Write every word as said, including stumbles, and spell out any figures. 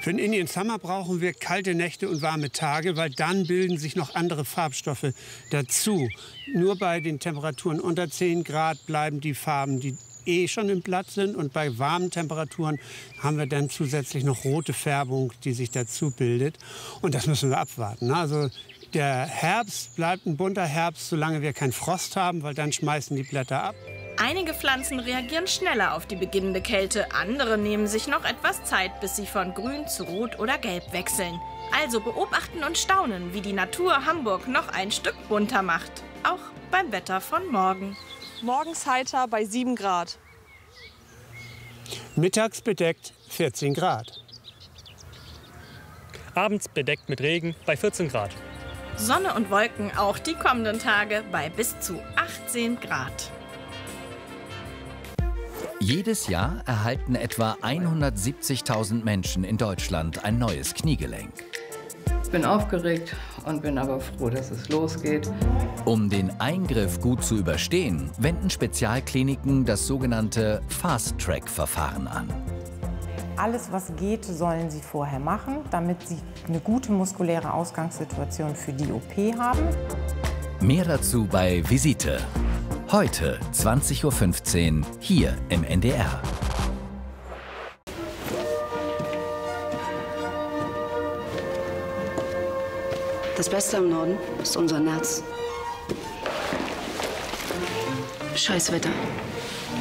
Für den Indian Summer brauchen wir kalte Nächte und warme Tage, weil dann bilden sich noch andere Farbstoffe dazu. Nur bei den Temperaturen unter zehn Grad bleiben die Farben, die eh schon im Blatt sind. Und bei warmen Temperaturen haben wir dann zusätzlich noch rote Färbung, die sich dazu bildet. Und das müssen wir abwarten. Also der Herbst bleibt ein bunter Herbst, solange wir keinen Frost haben, weil dann schmeißen die Blätter ab. Einige Pflanzen reagieren schneller auf die beginnende Kälte, andere nehmen sich noch etwas Zeit, bis sie von grün zu rot oder gelb wechseln. Also beobachten und staunen, wie die Natur Hamburg noch ein Stück bunter macht. Auch beim Wetter von morgen. Morgens heiter bei sieben Grad. Mittags bedeckt vierzehn Grad. Abends bedeckt mit Regen bei vierzehn Grad. Sonne und Wolken auch die kommenden Tage bei bis zu achtzehn Grad. Jedes Jahr erhalten etwa hundertsiebzigtausend Menschen in Deutschland ein neues Kniegelenk. Ich bin aufgeregt und bin aber froh, dass es losgeht. Um den Eingriff gut zu überstehen, wenden Spezialkliniken das sogenannte Fast-Track-Verfahren an. Alles, was geht, sollen sie vorher machen, damit sie eine gute muskuläre Ausgangssituation für die O P haben. Mehr dazu bei Visite. Heute zwanzig Uhr fünfzehn hier im N D R. Das Beste am Norden ist unser Netz. Scheiß Wetter.